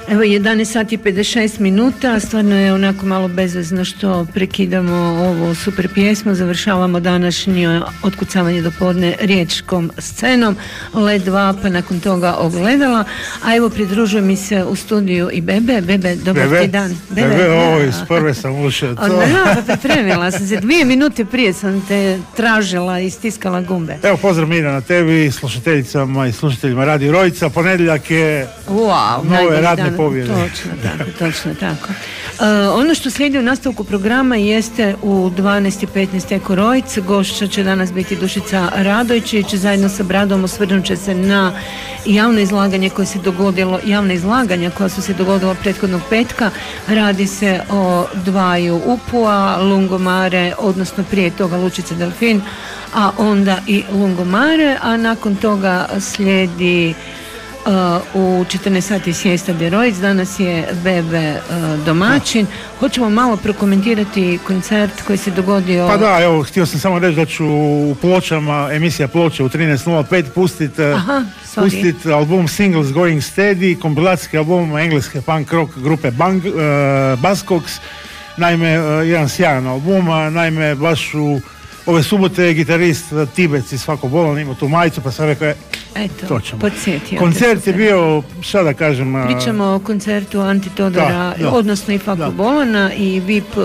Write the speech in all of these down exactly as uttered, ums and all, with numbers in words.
Evo jedanaest sati i pedeset šest minuta, stvarno je onako malo bezvezno što prekidamo ovu super pjesmu, završavamo današnje otkucavanje do podne riječkom scenom, Led dva, pa nakon toga Ogledala, a evo pridružuje mi se u studiju i Bebe. Bebe, dobar Bebe, ti dan. Bebe, Bebe ovo iz prve sam ušao. Da, pa pripremila sam se, dvije minute prije sam te tražila i stiskala gumbe. Evo pozdrav Mira na tebi, slušateljicama i slušateljima Radio Rojica, ponedjeljak je wow, nove radne pobjede. Točno tako, točno tako. Uh, ono što slijedi u nastavku programa jeste u dvanaest i petnaest Eko Rojic. Gošća će danas biti Dušica Radojčić, zajedno sa Bradom osvrnut će se na javno izlaganje koje se dogodilo, javne izlaganja koja su se dogodila prethodnog petka. Radi se o dvaju upua, Lungomare, odnosno prije toga Lučica Delfin, a onda i Lungomare, a nakon toga slijedi Uh, u četrnaest sati sjesta Derojic. Danas je Bebe uh, domaćin. Hoćemo malo prokomentirati koncert koji se dogodio. Pa da, evo, htio sam samo reći da ću u Pločama, emisija Ploče u trinaest nula pet pustiti pustit album Singles Going Steady, kompilacijski album engleske punk rock grupe Bang, uh, Buzzcocks. Naime, uh, jedan sjajan album, naime, baš u ove subote je gitarist Tibec iz Svako bolan imao tu majicu, pa sam rekao, eto, podsjetio. Koncert je bio, šta da kažem... Pričamo o koncertu Antitodora, da, odnosno i Svako bolana i V I P uh,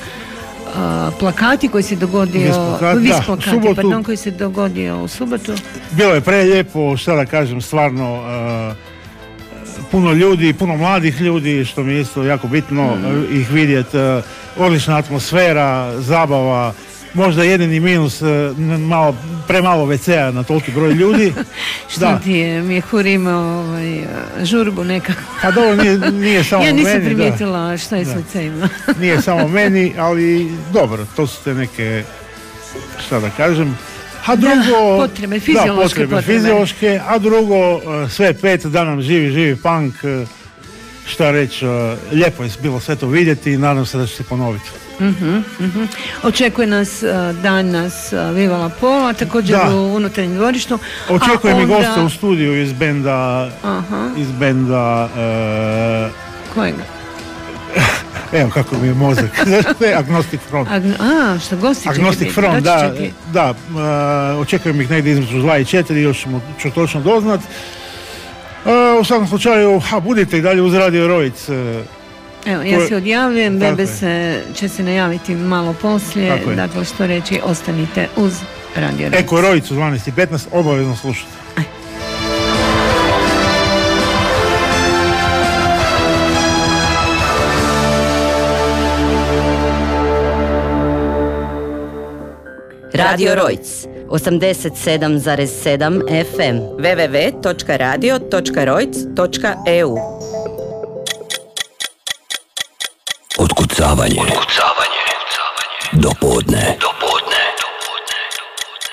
uh, plakati koji se dogodio... Plakat, vis da, plakati, subotu, pardon, koji se dogodio u subotu. Bilo je prelijepo, šta da kažem, stvarno... Uh, puno ljudi, puno mladih ljudi, što mi je isto jako bitno mm. ih vidjeti. Uh, odlična atmosfera, zabava. Možda jedini minus, malo, premalo ve ce a na toliki broj ljudi. Što da. Ti je, mi je Hur ovaj, žurbu nekako. Pa dobro, nije, nije samo meni. Ja nisam meni, primijetila da. Što je da. S ve ce ima. Nije samo meni, ali dobro, to su te neke, šta da kažem. A drugo, da, potrebe, fiziološke da, potrebe, potrebe. Fiziološke, a drugo, sve pet, da nam živi, živi punk. Šta reći, lijepo je bilo sve to vidjeti i nadam se da će se ponoviti. Uh-huh, uh-huh. Očekuje nas uh, danas uh, Vivala Pola, također da. U unutarnjem dvorištu. Očekuje mi onda... goste u studiju iz benda uh-huh. iz benda uh... kojega? Evo kako mi je mozak. Agnostic Front. Agn- a, što gosti Agnostic Front, da, da uh, očekujem ih negdje između dva i četiri, još ćemo ću točno doznat. Uh, u svakom slučaju, a budite i dalje uz Radio Rojic. Uh, Evo, ja je... se odjavljujem, Bebe se, će se najaviti malo poslije, dakle što reći, ostanite uz Radio Rojic. Eko Rojic u dvanaest i petnaest, obavezno slušajte. Aj. Radio Rojic, osamdeset sedam zarez sedam ef em, w w w točka radio točka rojic točka e u. Otkucavanje. Otkucavanje. Do podne. Do podne.